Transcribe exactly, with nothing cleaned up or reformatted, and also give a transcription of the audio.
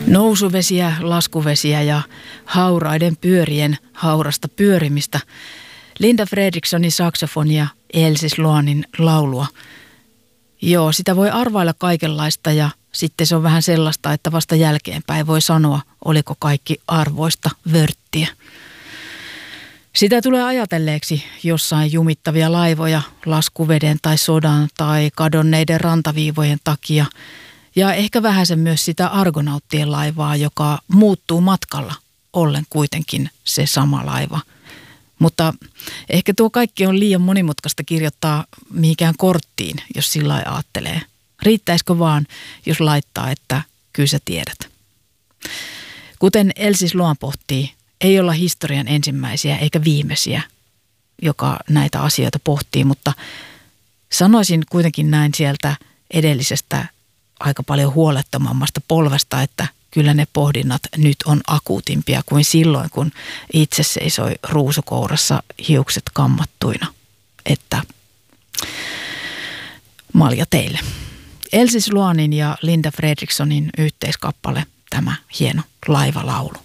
Nousuvesiä, laskuvesiä ja hauraiden pyörien haurasta pyörimistä. Linda Fredrikssonin saksofonia, Elsie Sloanin laulua. Joo, sitä voi arvailla kaikenlaista ja sitten se on vähän sellaista, että vasta jälkeenpäin voi sanoa, oliko kaikki arvoista vörttiä. Sitä tulee ajatelleeksi jossain jumittavia laivoja laskuveden tai sodan tai kadonneiden rantaviivojen takia. Ja ehkä vähäsen myös sitä argonauttien laivaa, joka muuttuu matkalla, ollen kuitenkin se sama laiva. Mutta ehkä tuo kaikki on liian monimutkaista kirjoittaa mihinkään korttiin, jos sillä lailla ajattelee. Riittäisikö vaan, jos laittaa, että kyllä sä tiedät. Kuten Elsie Sloan pohtii, ei olla historian ensimmäisiä eikä viimeisiä, joka näitä asioita pohtii, mutta sanoisin kuitenkin näin sieltä edellisestä aika paljon huolettomammasta polvesta, että kyllä ne pohdinnat nyt on akuutimpia kuin silloin, kun itse seisoi ruusukourassa hiukset kammattuina. Että malja teille. Elsie Sloanin ja Linda Fredrikssonin yhteiskappale, tämä hieno laivalaulu.